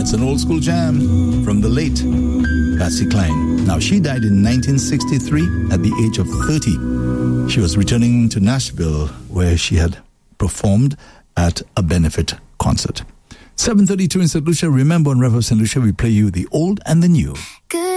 That's an old school jam from the late Patsy Cline. Now, she died in 1963 at the age of 30. She was returning to Nashville, where she had performed at a benefit concert. 7:32 in St. Lucia. Remember, on Rev of St. Lucia, we play you the old and the new. Good